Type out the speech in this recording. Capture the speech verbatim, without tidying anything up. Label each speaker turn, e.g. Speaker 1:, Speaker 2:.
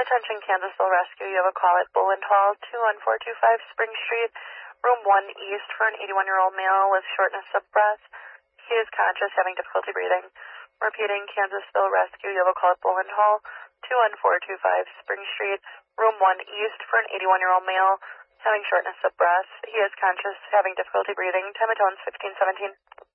Speaker 1: Attention Kansasville Rescue, you have a call at Boland Hall, two one four two five Spring Street, room one East for an eighty-one-year-old male with shortness of breath. He is conscious, having difficulty breathing. Repeating, Kansasville Rescue, you have a call at Boland Hall, two one four two five Spring Street, room one East for an eighty-one-year-old male having shortness of breath. He is conscious, having difficulty breathing. Time of tones fifteen seventeen.